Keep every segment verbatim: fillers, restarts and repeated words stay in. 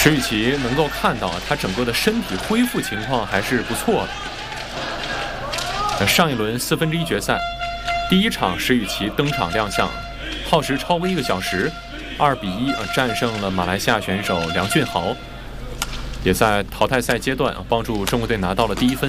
石宇奇能够看到啊，他整个的身体恢复情况还是不错的。上一轮四分之一决赛，第一场石宇奇登场亮相，耗时超过一个小时，二比一啊战胜了马来西亚选手梁俊豪，也在淘汰赛阶段啊帮助中国队拿到了第一分。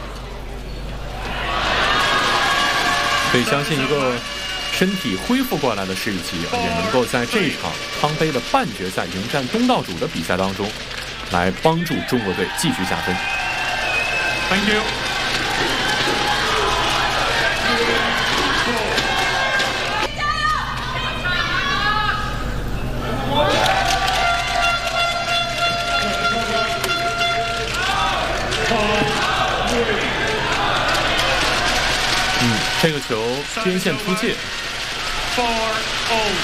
所以相信一个身体恢复过来的石宇奇也能够在这场康杯的半决赛迎战东道主的比赛当中，来帮助中国队继续加分。 Thank you。 嗯，这个球边线出界。 four oh。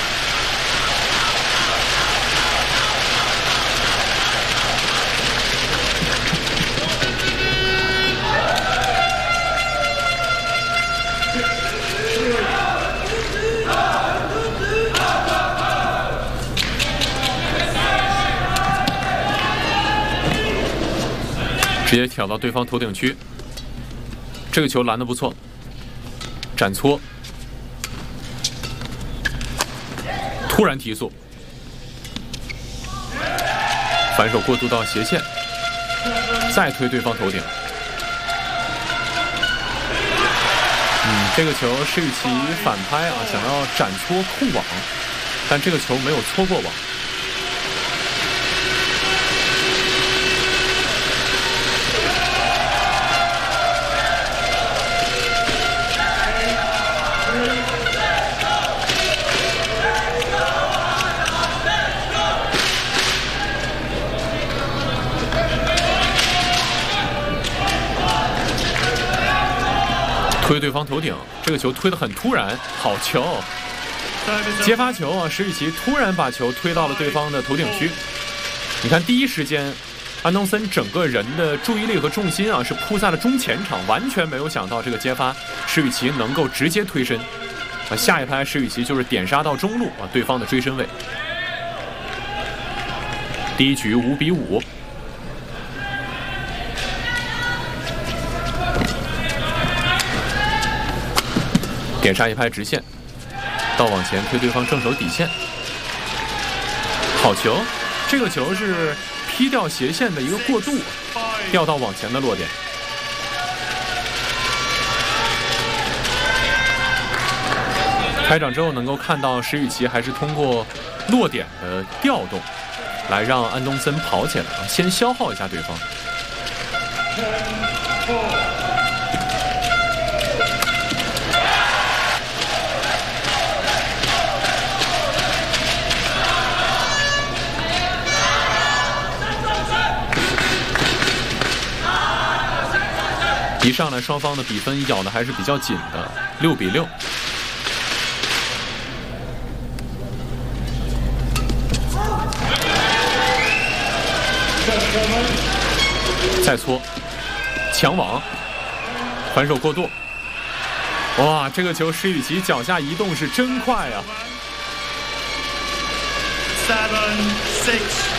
直接挑到对方头顶区，这个球拦得不错，斩搓，突然提速，反手过渡到斜线，再推对方头顶。嗯，这个球石宇奇反拍啊，想要斩搓控网，但这个球没有搓过网。推对方头顶，这个球推得很突然，好球！接发球啊，石宇奇突然把球推到了对方的头顶区。你看，第一时间，安东森整个人的注意力和重心啊是扑在了中前场，完全没有想到这个接发石宇奇能够直接推身。啊，下一拍石宇奇就是点杀到中路啊，对方的追身位。第一局五比五。点杀一拍直线，到往前推对方正手底线，好球！这个球是劈掉斜线的一个过渡，掉到往前的落点。开场之后能够看到石宇奇还是通过落点的调动，来让安东森跑起来，先消耗一下对方。一上来双方的比分咬的还是比较紧的，六比六。再搓，抢网，反手过渡。哇，这个球石宇奇脚下移动是真快啊！ Seven six。